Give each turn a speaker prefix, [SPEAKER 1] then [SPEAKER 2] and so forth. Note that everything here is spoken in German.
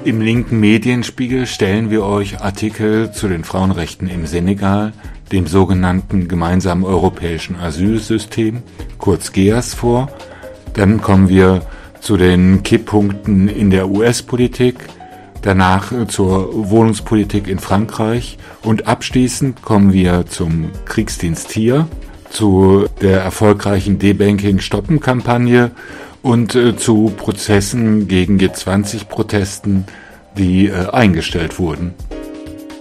[SPEAKER 1] Im linken Medienspiegel stellen wir euch Artikel zu den Frauenrechten im Senegal, dem sogenannten gemeinsamen europäischen Asylsystem, kurz GEAS, vor. Dann kommen wir zu den Kipppunkten in der US-Politik, danach zur Wohnungspolitik in Frankreich und abschließend kommen wir zum Kriegsdienst hier, zu der erfolgreichen Debanking-Stoppen-Kampagne und zu Prozessen gegen G20-Protesten, die eingestellt wurden.